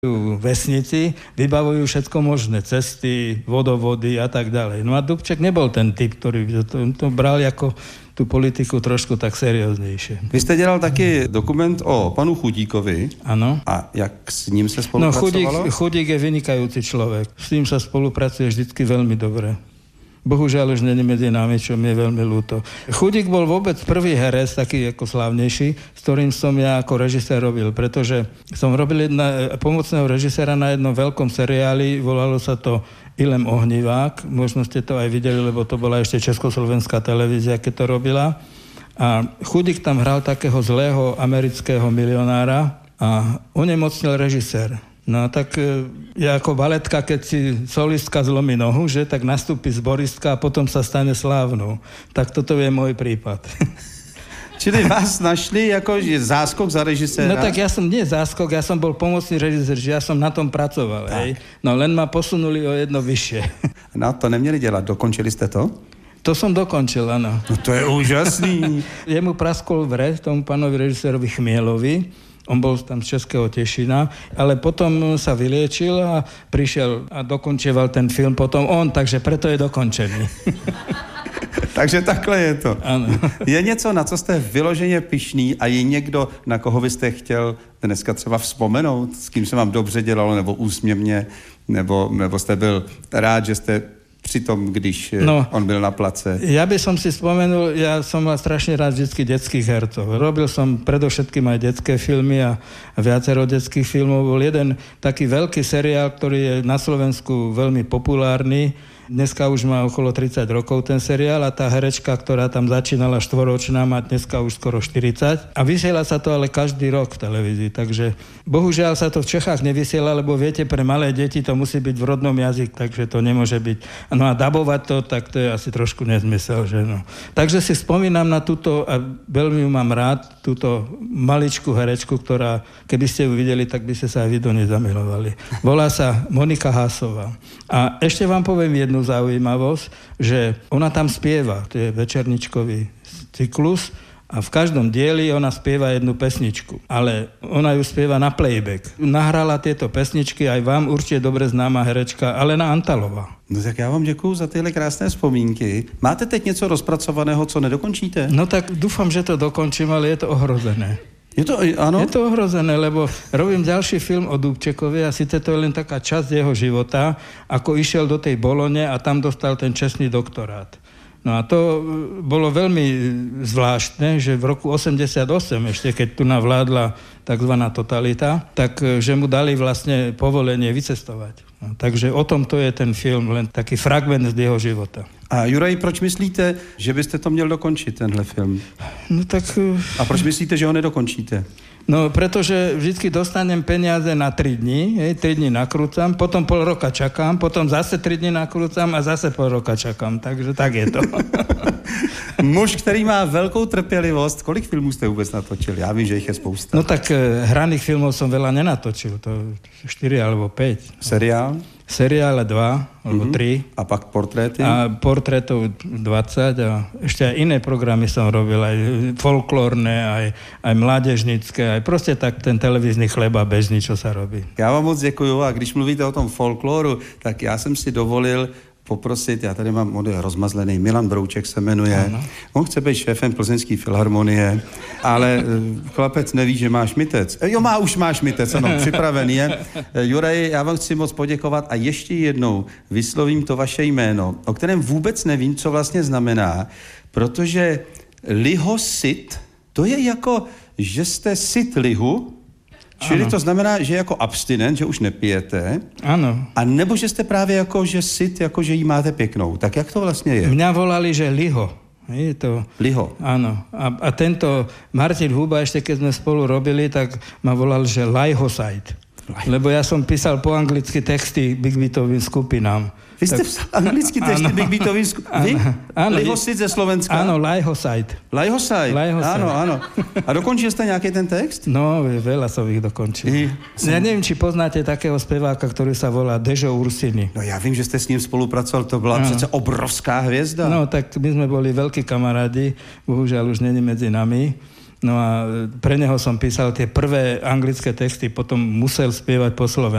vesnici, vybavujú všetko možné, cesty, vodovody a tak ďalej. No a Dubček nebol ten typ, ktorý to bral ako tu politiku trošku tak serióznejšie. Vy jste dělal taky dokument o panu Chudíkovi. Ano. A jak s ním se spolupracovalo? No Chudík je vynikajúci človek. S ním sa spolupracuje vždycky veľmi dobre. Bohužiaľ už není medzi nami, čo mi je veľmi ľúto. Chudík bol vôbec prvý herec, taký ako slávnejší, s ktorým som ja ako režisér robil, pretože som robil pomocného režiséra na jednom veľkom seriáli, volalo sa to Ilem Ohnivák, možno ste to aj videli, lebo to bola ešte československá televízia, keď to robila. A Chudík tam hral takého zlého amerického milionára a onemocnil režisér. No tak ja ako baletka, keď si solistka zlomí nohu, že, tak nastúpi zboristka a potom sa stane slávnou. Tak toto je môj prípad. Čili vás našli jako záskok za režiséra? No tak ja som nie záskok, ja som bol pomocný režisér, že ja som na tom pracoval. Hej. No len ma posunuli o jedno vyššie. No to neměli dělat, dokončili jste to? To som dokončil, áno. No to je úžasný. Jemu praskol vred, tomu pánovi režisérovi Chmielovi. On bol tam z Českého Tešina, ale potom sa vyliečil a prišiel a dokončoval ten film potom on, takže preto je dokončený. Takže takhle je to. Ano. Je něco, na co jste vyloženě pyšný a je někdo, na koho byste chtěl dneska třeba vzpomenout, s kým se vám dobře dělalo, nebo úsměvně, nebo jste byl rád, že jste přitom, když on byl na place. Ja by som si spomenul, ja som mal strašne rád vždycky detských hercov. Robil som predovšetkým aj detské filmy a viacero detských filmov. Bol jeden taký veľký seriál, ktorý je na Slovensku veľmi populárny. Dneska už má okolo 30 rokov ten seriál a tá herečka, ktorá tam začínala 4-ročná, má dneska už skoro 40. A vysiela sa to ale každý rok v televízii, takže bohužiaľ sa to v Čechách nevysiela, lebo viete, pre malé deti to musí byť v rodnom jazyku, takže to nemôže byť. No a dabovať to, tak to je asi trošku nezmysel, že no. Takže si spomínam na túto, a veľmi ju mám rád, túto maličkú herečku, ktorá, keby ste ju videli, tak by ste sa aj vy do nej zamilovali. Volá sa Monika Hásová. A ešte vám poviem jednu zaujímavosť, že ona tam spieva, to je večerničkový cyklus a v každom dieli ona spieva jednu pesničku, ale ona ju spieva na playback. Nahrala tieto pesničky aj vám určite dobre známa herečka Alena Antalová. No tak já vám děkuju za tyhle krásné vzpomínky. Máte teď něco rozpracovaného, co nedokončíte? No tak dúfam, že to dokončím, ale je to ohrozené. Je to, áno? Je to ohrozené, lebo robím ďalší film o Dubčekovi a síce to je len taká časť jeho života, ako išiel do tej Bolone a tam dostal ten čestný doktorát. No a to bolo veľmi zvláštne, že v roku 88, ešte keď tu navládla takzvaná totalita, tak že mu dali vlastne povolenie vycestovať. No, takže o tom to je ten film, len taký fragment z jeho života. A Juraj, proč myslíte, že byste to měl dokončit, tenhle film? No tak... A proč myslíte, že ho nedokončíte? No, pretože vždycky dostanem peniaze na 3 dní, 3 dní nakrúcam, potom pol roka čakám, potom zase 3 dní nakrúcam a zase pol roka čakám, takže tak je to. Muž, který má velkou trpělivost, kolik filmů jste vůbec natočili? Já vím, že jich je spousta. No tak hraných filmov som veľa nenatočil, to 4 alebo 5. Seriál? Seriále 2 alebo 3. A pak portréty? A portrétov 20 a ešte aj iné programy som robil, aj folklórne, aj mládežnické, aj proste tak ten televízny chleba bežný, čo sa robí. Já vám moc děkuju a když mluvíte o tom folkloru, tak já jsem si dovolil poprosit, já tady mám rozmazlený, Milan Brouček se jmenuje, ano. On chce být šéfem Plzeňské filharmonie, ale chlapec neví, že má šmitec. Jo, už má šmitec, ano, připravený je. Juraj, já vám chci moc poděkovat a ještě jednou vyslovím to vaše jméno, o kterém vůbec nevím, co vlastně znamená, protože lihosit, to je jako, že jste syt lihu, čili to znamená, že jako abstinent, že už nepijete. Áno. A nebo že jste právě jako, že syt, jako že jí máte pěknou. Tak jak to vlastně je? Mňa volali, že liho. Je to... Liho. Áno. A tento Martin Huba, ešte keď sme spolu robili, tak ma volal, že Lajhosajt. Lebo ja som písal po anglicky texty Big Beatovým skupinám. Vy jste psal anglicky texty Big Beatovým skupinám? Vy? Lihosit ze Slovenska? Áno, Lajhosajt. Lajhosajt? Áno. A dokončil jste nějaký ten text? No, veľa som ich dokončil. Ja neviem, či poznáte takého speváka, ktorý sa volá Dežo Ursini. No ja vím, že jste s ním spolupracoval, to byla přece obrovská hvězda. No, tak my sme boli veľkí kamarádi, bohužiaľ už není medzi nami. No a pre neho som písal tie prvé anglické texty, potom musel spievať po slovensky.